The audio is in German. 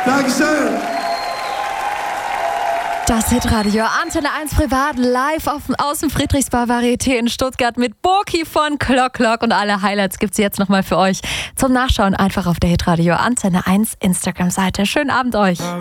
Dankeschön. Das Hitradio Antenne 1 Privat live aus dem Friedrichsbar Varieté in Stuttgart mit Burki von Clock Clock und alle Highlights gibt's jetzt nochmal für euch zum Nachschauen. Einfach auf der Hitradio Antenne 1 Instagram-Seite. Schönen Abend euch.